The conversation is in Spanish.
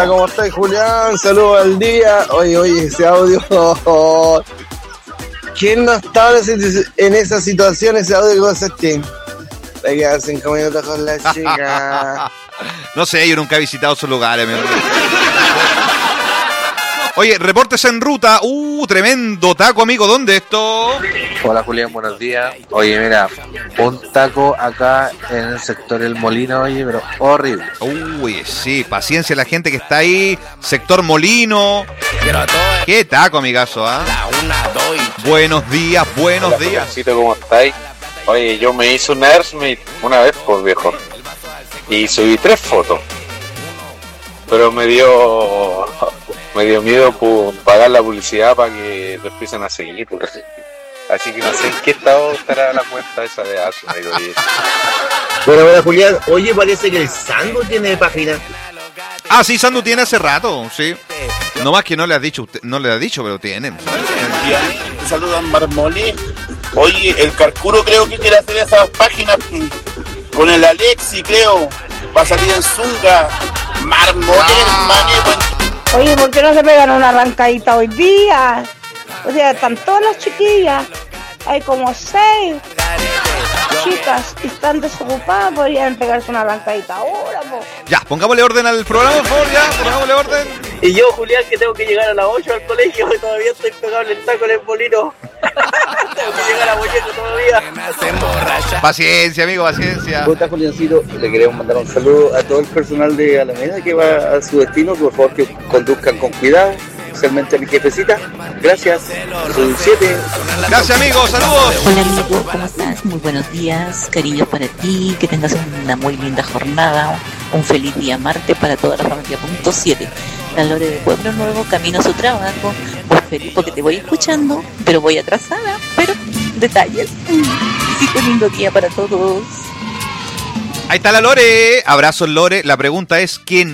Hola, ¿cómo estás, Julián? Saludos al día. Oye, ese audio. ¿Quién no estaba en esa situación? Ese audio que pasaste. Te quedas 5 minutos con la chica. No sé, yo nunca he visitado esos lugares. Oye, reportes en ruta. Tremendo taco, amigo. ¿Dónde esto? Hola, Julián, buenos días. Oye, mira, un taco acá en el sector El Molino, oye, pero horrible. Uy, sí, paciencia la gente que está ahí. Sector Molino. Qué taco, amigazo, ¿ah? Buenos días, buenos Hola, días. Juliancito, ¿cómo estáis? Oye, yo me hice un Airsmith una vez, por viejo. Y subí 3 fotos. Pero me dio miedo por pagar la publicidad para que lo empiecen a seguir. Así que no sé en qué estado estará la cuenta esa de Airsmith. Bueno, Julián, oye, parece que el Sango tiene página. Ah, sí, Sandu tiene hace rato, sí. No más que no le has dicho, pero tiene. Te saludan Marmolé. Oye, el Carcuro creo que quiere hacer esas páginas con el Alexi, creo. Va a salir en Zunga. Marmolé, Oye, ¿por qué no se pegan una arrancadita hoy día? O sea, están todas las chiquillas. Hay como 6 chicas que están desocupadas. Podrían pegarse una arrancadita ahora, po. Ya, pongámosle orden al programa, por favor, ya, pongámosle orden. Y yo, Julián, que tengo que llegar a las 8 al colegio y todavía estoy pegado en el taco en el molino. Tengo que llegar a Boyeco todavía. Paciencia, amigo, paciencia. ¿Cómo está, Juliancito? Le queremos mandar un saludo a todo el personal de Alameda que va a su destino. Por favor, que conduzcan con cuidado, especialmente a mi jefecita. Gracias. Soy 7. Gracias, amigo, saludos. Hola, amigo, ¿cómo estás? Muy buenos días, cariños para ti, que tengas una muy linda jornada, un feliz día martes para toda la familia. Punto 7. La Lore de Pueblo Nuevo, camino a su trabajo. Muy feliz porque te voy escuchando, pero voy atrasada, pero detalles. Sí, un lindo día para todos. Ahí está la Lore. Abrazos, Lore. La pregunta es, ¿quién